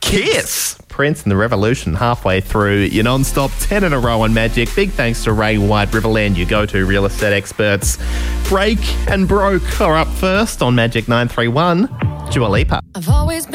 Kiss. Prince and the Revolution halfway through your non-stop 10 in a row on Magic. Big thanks to Ray White, Riverland, your go-to real estate experts. Break and Broke are up first on Magic 931. Dua Lipa. I've always been